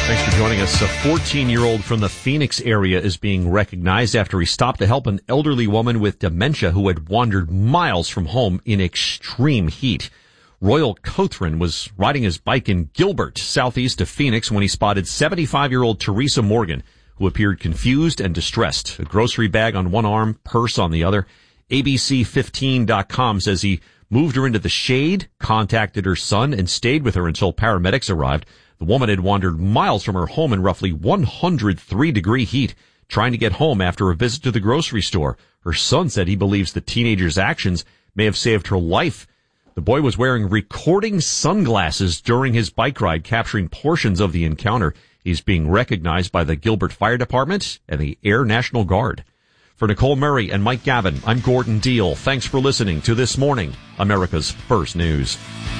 Thanks for joining us. A 14-year-old from the Phoenix area is being recognized after he stopped to help an elderly woman with dementia who had wandered miles from home in extreme heat. Royal Cothran was riding his bike in Gilbert, southeast of Phoenix, when he spotted 75-year-old Teresa Morgan, who appeared confused and distressed, a grocery bag on one arm, purse on the other. ABC15.com says he moved her into the shade, contacted her son, and stayed with her until paramedics arrived. The woman had wandered miles from her home in roughly 103-degree heat, trying to get home after a visit to the grocery store. Her son said he believes the teenager's actions may have saved her life. The boy was wearing recording sunglasses during his bike ride, capturing portions of the encounter. He's being recognized by the Gilbert Fire Department and the Air National Guard. For Nicole Murray and Mike Gavin, I'm Gordon Deal. Thanks for listening to This Morning, America's First News.